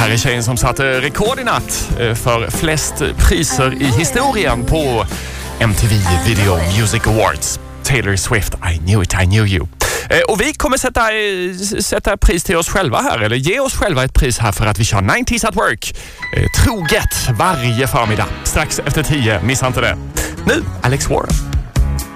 här är tjejen som satte rekord i natt för flest priser i historien på MTV Video Music Awards. Taylor Swift, I knew it, I knew you. Och vi kommer sätta pris till oss själva här, eller ge oss själva ett pris här för att vi kör 90s at Work troget varje förmiddag. Strax efter 10, missa inte det. Nu, Alex Warren.